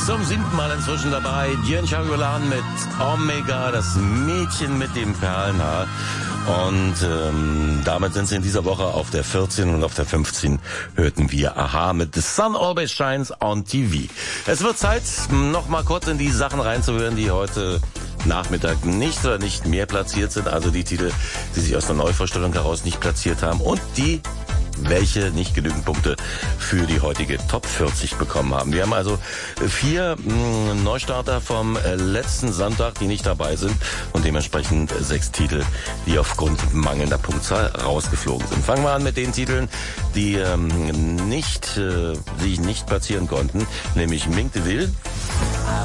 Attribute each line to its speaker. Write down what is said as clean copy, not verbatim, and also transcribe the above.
Speaker 1: Zum 7. Mal inzwischen dabei. Diane Chagolan mit Omega, das Mädchen mit dem Perlenhaar. Und damit sind sie in dieser Woche auf der 14 und auf der 15 hörten wir Aha mit The Sun Always Shines on TV. Es wird Zeit, noch mal kurz in die Sachen reinzuhören, die heute Nachmittag nicht oder nicht mehr platziert sind. Also die Titel, die sich aus der Neuvorstellung heraus nicht platziert haben und die, welche nicht genügend Punkte für die heutige Top 40 bekommen haben. Wir haben also 4 Neustarter vom letzten Sonntag, die nicht dabei sind und dementsprechend 6 Titel, die aufgrund mangelnder Punktzahl rausgeflogen sind. Fangen wir an mit den Titeln, die sich nicht platzieren konnten, nämlich Mink DeVille.
Speaker 2: I